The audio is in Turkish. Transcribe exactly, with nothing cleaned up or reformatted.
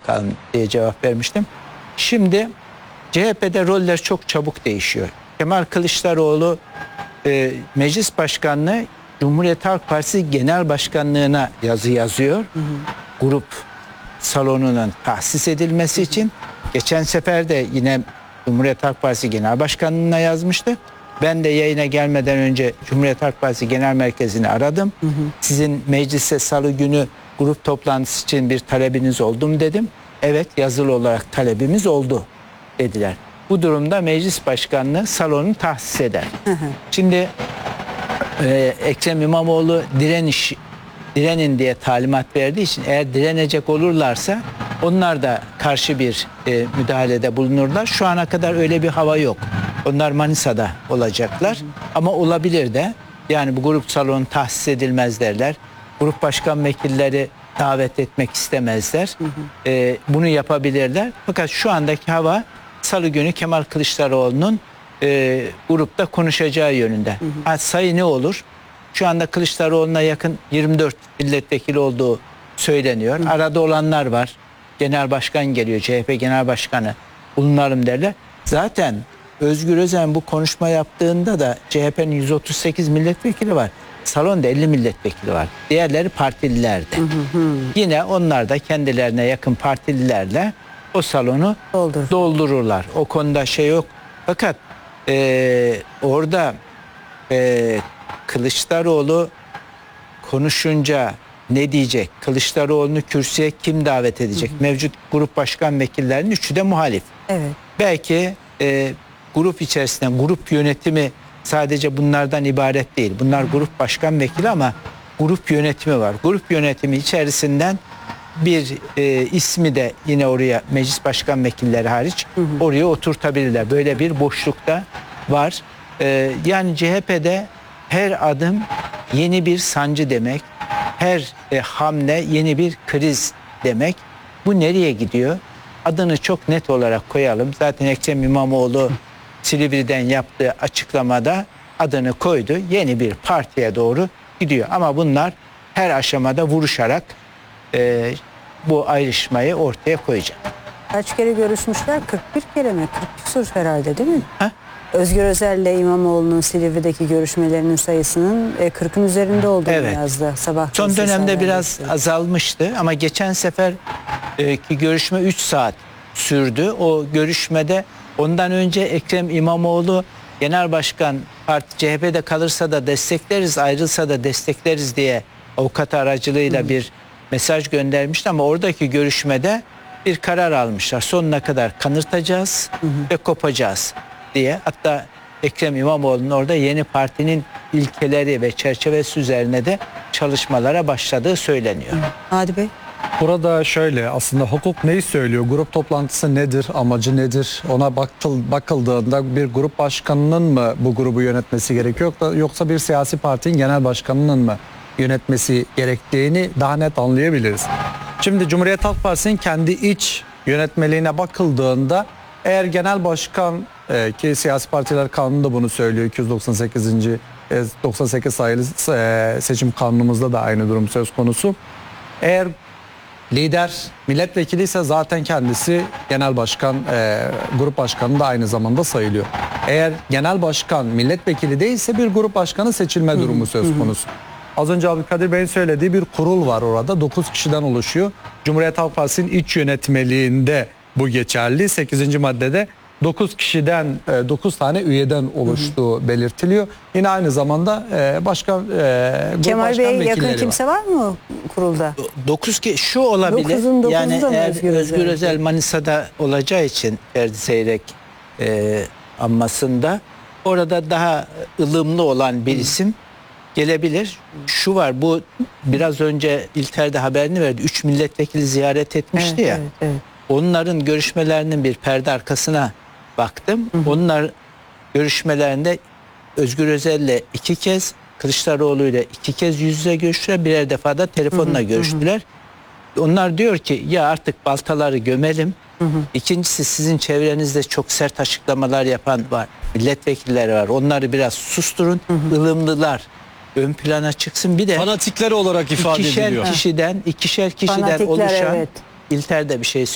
bakalım diye cevap vermiştim. Şimdi C H P'de roller çok çabuk değişiyor. Kemal Kılıçdaroğlu e, meclis başkanlığı Cumhuriyet Halk Partisi Genel Başkanlığı'na yazı yazıyor. Hı hı. Grup salonunun tahsis edilmesi için. Geçen sefer de yine Cumhuriyet Halk Partisi Genel Başkanlığı'na yazmıştı. Ben de yayına gelmeden önce Cumhuriyet Halk Partisi Genel Merkezi'ni aradım. Hı hı. Sizin meclise salı günü grup toplantısı için bir talebiniz oldu mu dedim. Evet, yazılı olarak talebimiz oldu dediler. Bu durumda meclis başkanlığı salonu tahsis eder. Hı hı. Şimdi e, Ekrem İmamoğlu direniş direnin diye talimat verdiği için eğer direnecek olurlarsa onlar da karşı bir e, müdahalede bulunurlar. Şu ana kadar öyle bir hava yok. Onlar Manisa'da olacaklar. Hı hı. Ama olabilir de, yani bu grup salonu tahsis edilmez derler. Grup başkan vekilleri davet etmek istemezler. Hı hı. E, bunu yapabilirler. Fakat şu andaki hava salı günü Kemal Kılıçdaroğlu'nun e, grupta konuşacağı yönünde. Hı hı. Ha, sayı ne olur? Şu anda Kılıçdaroğlu'na yakın yirmi dört milletvekili olduğu söyleniyor. Hı. Arada olanlar var. Genel başkan geliyor, C H P Genel Başkanı bulunalım derler. Zaten Özgür Özel bu konuşma yaptığında da C H P'nin yüz otuz sekiz milletvekili var. Salonda elli milletvekili var. Diğerleri partililerdi. Hı hı hı. Yine onlar da kendilerine yakın partililerle o salonu Doldur. doldururlar. O konuda şey yok. Fakat e, orada e, Kılıçdaroğlu konuşunca ne diyecek? Kılıçdaroğlu'nu kürsüye kim davet edecek? Hı hı. Mevcut grup başkan vekillerinin üçü de muhalif. Evet. Belki e, grup içerisinde grup yönetimi sadece bunlardan ibaret değil. Bunlar grup başkan vekili ama grup yönetimi var. Grup yönetimi içerisinden bir e, ismi de yine oraya meclis başkan vekilleri hariç hı hı. oraya oturtabilirler. Böyle bir boşlukta var. E, yani C H P'de her adım yeni bir sancı demek. Her e, hamle yeni bir kriz demek. Bu nereye gidiyor? Adını çok net olarak koyalım. Zaten Ekrem İmamoğlu Silivri'den yaptığı açıklamada adını koydu. Yeni bir partiye doğru gidiyor. Ama bunlar her aşamada vuruşarak e, bu ayrışmayı ortaya koyacak. Kaç kere görüşmüşler? kırk bir kere mi? kırk küsur herhalde değil mi? Ha? Özgür Özel ile İmamoğlu'nun Silivri'deki görüşmelerinin sayısının kırkın üzerinde olduğunu evet. yazdı sabah. Son dönemde biraz azalmıştı ama geçen sefer ki görüşme üç saat sürdü. O görüşmede ondan önce Ekrem İmamoğlu Genel Başkan Parti C H P'de kalırsa da destekleriz, ayrılsa da destekleriz diye avukat aracılığıyla Hı. bir mesaj göndermişti ama oradaki görüşmede bir karar almışlar. Sonuna kadar kanırtacağız Hı. ve kopacağız diye. Hatta Ekrem İmamoğlu'nun orada yeni partinin ilkeleri ve çerçevesi üzerine de çalışmalara başladığı söyleniyor. Hadi Bey. Burada şöyle, aslında hukuk neyi söylüyor? Grup toplantısı nedir? Amacı nedir? Ona bakıl, bakıldığında bir grup başkanının mı bu grubu yönetmesi gerekiyor? Yoksa bir siyasi partinin genel başkanının mı yönetmesi gerektiğini daha net anlayabiliriz. Şimdi Cumhuriyet Halk Partisi'nin kendi iç yönetmeliğine bakıldığında eğer genel başkan e, ki siyasi partiler kanunu da bunu söylüyor, iki yüz doksan sekizinci E, doksan sekiz sayılı e, seçim kanunumuzda da aynı durum söz konusu. Eğer lider milletvekili ise zaten kendisi genel başkan, e, grup başkanı da aynı zamanda sayılıyor. Eğer genel başkan milletvekili değilse bir grup başkanı seçilme durumu söz konusu. Az önce Abdülkadir Bey'in söylediği bir kurul var orada. dokuz kişiden oluşuyor. Cumhuriyet Halk Partisi'nin iç yönetmeliğinde bu geçerli. sekizinci maddede dokuz kişiden dokuz tane üyeden oluştuğu belirtiliyor. Yine aynı zamanda başkan e, Kemal başkan Bey yakın var. kimse var mı kurulda? dokuz ki şu olabilir. dokuzun yani eğer Özgür, Özgür Özel Manisa'da olacağı için Ferdi Seyrek e, anmasında orada daha ılımlı olan bir isim gelebilir. Şu var, bu biraz önce İlter'de haberini verdi. Üç milletvekili ziyaret etmişti evet, ya. Evet, evet. Onların görüşmelerinin bir perde arkasına baktım. Hı hı. Onlar görüşmelerinde Özgür Özel'le iki kez, Kılıçdaroğlu'yla iki kez yüz yüze görüştüler. Birer defa da telefonla hı hı, görüştüler. Hı. Onlar diyor ki ya artık baltaları gömelim. Hı hı. İkincisi, sizin çevrenizde çok sert açıklamalar yapan var. Milletvekilleri var. Onları biraz susturun. Hı hı. Ilımlılar ön plana çıksın. Bir de fanatikler olarak ifade ikişer ediliyor. Kişiden, ikişer kişiden Fanatikler, oluşan evet. İlter'de bir şey